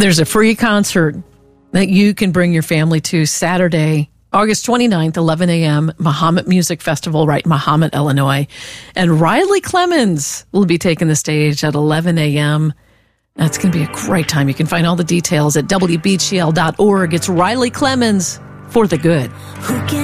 There's a free concert that you can bring your family to Saturday, August 29th, 11 a.m., Mahomet Music Festival, right in Mahomet, Illinois. And Riley Clemmons will be taking the stage at 11 a.m. That's going to be a great time. You can find all the details at WBGL.org. It's Riley Clemmons for the good.